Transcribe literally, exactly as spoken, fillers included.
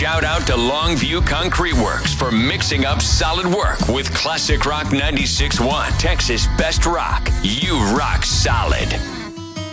shout out to Longview Concrete Works for mixing up solid work with Classic Rock ninety-six point one, Texas Best Rock. You rock solid.